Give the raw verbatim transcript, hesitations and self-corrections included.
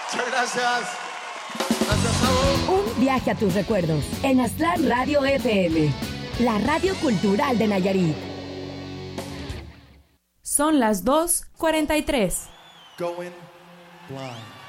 Muchas gracias. Gracias, Sabo. Un viaje a tus recuerdos en Aztlán Radio F M, la radio cultural de Nayarit. Son las dos cuarenta y tres. Going blind.